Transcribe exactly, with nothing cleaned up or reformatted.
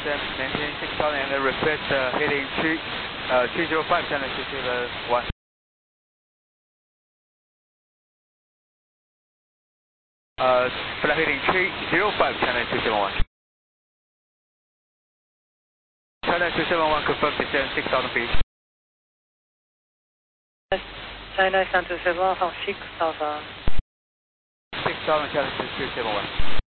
descend, maintain six thousand and request uh, heading three, uh, three zero five, channel two seven one. Uh, flight heading three zero five, channel two seven one. Channel two seven one, confirm descend six thousand feet. China two seven from six thousand. six thousand, channel two seven one.